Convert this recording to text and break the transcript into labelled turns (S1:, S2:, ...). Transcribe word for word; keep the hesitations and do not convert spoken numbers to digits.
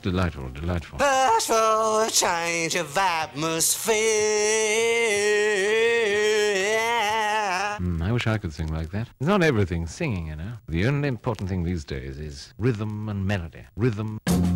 S1: delightful, delightful.
S2: Ask for a change of atmosphere.
S1: Mm, I wish I could sing like that. It's not everything singing, you know. The only important thing these days is rhythm and melody. Rhythm...